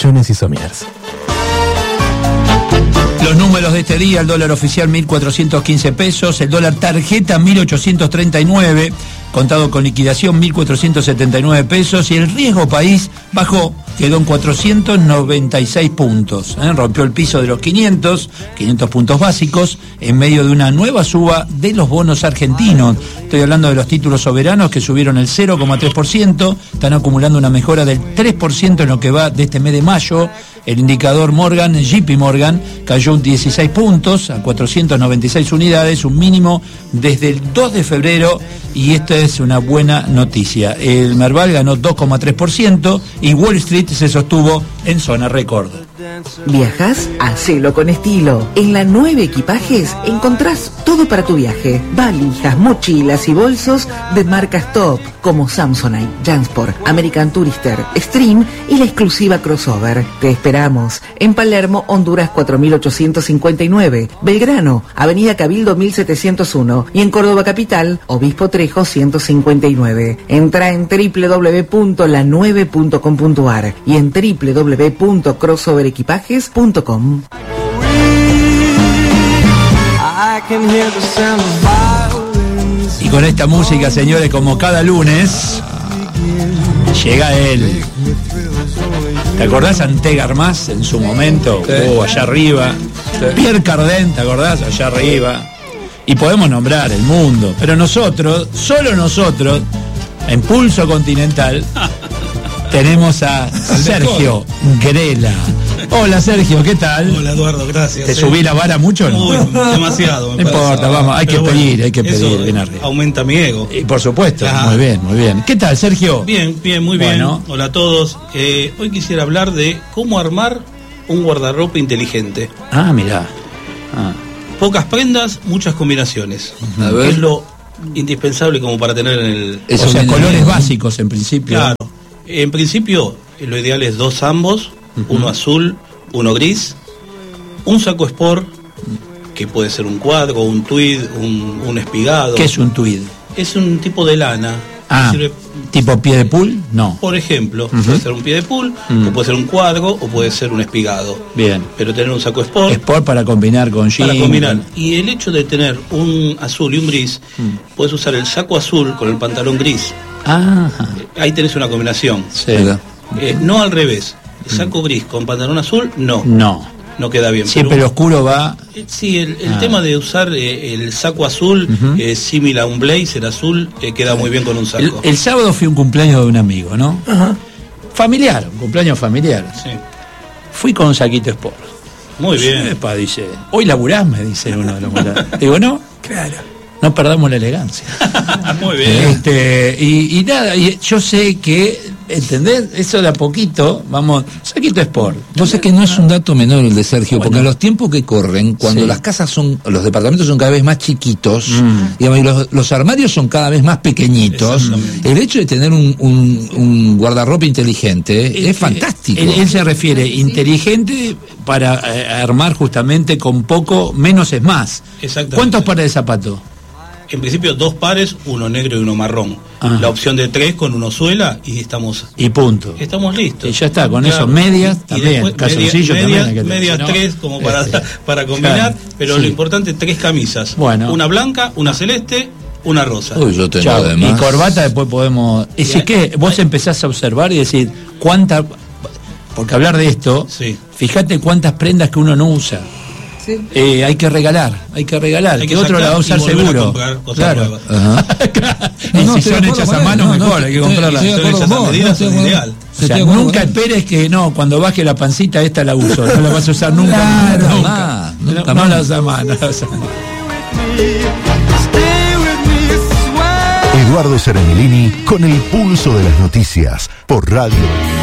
Colchones y Somiers. Los números de este día: el dólar oficial 1.415 pesos, el dólar tarjeta 1.839, contado con liquidación 1.479 pesos, y el riesgo país bajó, quedó en 496 puntos, rompió el piso de los 500 puntos básicos, en medio de una nueva suba de los bonos argentinos. Estoy hablando de los títulos soberanos, que subieron el 0,3%, están acumulando una mejora del 3% en lo que va de este mes de mayo. El indicador Morgan, JP Morgan, cayó 16 puntos a 496 unidades, un mínimo desde el 2 de febrero, y esta es una buena noticia. El Merval ganó 2,3% y Wall Street se sostuvo en zona récord. ¿Viajas? Hacelo con estilo. En la 9 Equipajes encontrás todo para tu viaje. Valijas, mochilas y bolsos de marcas top como Samsonite, Jansport, American Tourister, Stream y la exclusiva Crossover. Te esperamos en Palermo, Honduras 4859, Belgrano, Avenida Cabildo 1701 y en Córdoba Capital, Obispo Trejo 159. Entra en www.la9.com.ar y en www.crossoverequipajes.com. Y con esta música, señores, como cada lunes, llega él. ¿Te acordás Ante Armas en su momento? Sí. Allá arriba. Sí. Pierre Cardin, ¿te acordás? Allá arriba. Y podemos nombrar el mundo, pero nosotros, solo nosotros, en Pulso Continental, tenemos a Sergio Grela. Hola Sergio, ¿qué tal? Hola Eduardo, gracias. ¿Te subí la vara mucho o no? Uy, demasiado. No importa, vamos, hay que pedir, eso bien arriba. Aumenta mi ego. Y por supuesto, Claro. muy bien. ¿Qué tal, Sergio? Bien, muy Bueno. bien. Hola a todos. Hoy quisiera hablar de cómo armar un guardarropa inteligente. Ah, mirá. Pocas prendas, muchas combinaciones. A ver. Es lo indispensable como para tener en el... Eso O sea, viene colores bien. básicos en principio. Claro. En principio, lo ideal es 2 ambos, uno azul, uno gris, un saco sport, que puede ser un cuadro, un tweed, un espigado. ¿Qué es un tweed? Es un tipo de lana. Ah, que sirve, ¿tipo pie de pool? No. por ejemplo, puede ser un pie de pool, o puede ser un cuadro, o puede ser un espigado. Bien. Pero tener un saco sport, Sport para combinar con jeans. para combinar. Y el hecho de tener un azul y un gris, puedes usar el saco azul con el pantalón gris. Ah, Ahí tenés una combinación. sí. Mira. No al revés. El saco gris con pantalón azul, no queda bien. Siempre Pero, el oscuro va. sí, el tema de usar el saco azul, similar a un blazer azul, queda muy bien con un saco. El sábado fui a un cumpleaños de un amigo, ¿no? Ajá. Familiar, un cumpleaños familiar. Sí. Fui con un saquito sport. Muy bien. Epa, dice, hoy laburás, me dice uno de los muchachos. Digo, no, claro, no perdamos la elegancia. Muy bien. Y nada, y yo sé que, ¿entendés? Eso de a poquito, vamos, saquito sport. Vos sabés que no es un dato menor el de Sergio, porque en los tiempos que corren, cuando las casas los departamentos son cada vez más chiquitos, digamos, y los armarios son cada vez más pequeñitos, Exactamente. el hecho de tener un guardarropa inteligente es fantástico. Él se refiere inteligente para armar justamente con poco, menos es más. Exactamente. ¿Cuántos pares de zapatos? En principio 2 pares, uno negro y uno marrón. Ajá. La opción de 3 con uno suela y estamos Y punto. listos. Y ya está, con Claro. eso, medias Y también, después, calzoncillo también hay que tener, medias si no, 3 como para combinar, pero Sí. lo importante 3 camisas. Bueno. Una blanca, una celeste, una rosa. Uy, yo tengo Chau. además. Y corbata después podemos. Y si que vos empezás a observar y decir cuánta. Porque hablar de esto, Sí. fíjate cuántas prendas que uno no usa. Hay que regalar, Hay que que otro sacar la va a usar y volver a seguro. comprar cosas Claro. nuevas. Ajá. Y No, si estoy son de acuerdo hechas a con mano, él. mejor, hay que comprarlas. estoy de acuerdo Son con hechas a vos, medida, estoy de son acuerdo. ideal. O sea, Estoy de acuerdo nunca con él. esperes que no, cuando baje la pancita esta la uso, no la vas a usar nunca. Claro, nunca. más, nunca No más. la usas más, no la usas más. Eduardo Serenellini con el pulso de las noticias por Radio